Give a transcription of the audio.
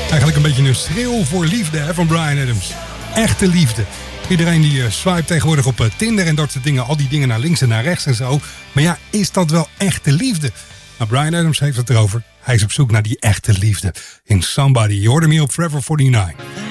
Eigenlijk een beetje een schreeuw voor liefde, hè, van Bryan Adams. Echte liefde. Iedereen die swipe tegenwoordig op Tinder en dat soort dingen. Al die dingen naar links en naar rechts en zo. Maar ja, is dat wel echte liefde? Nou, Bryan Adams heeft het erover. Hij is op zoek naar die echte liefde. In Somebody. Je hoorde me op Forever 49.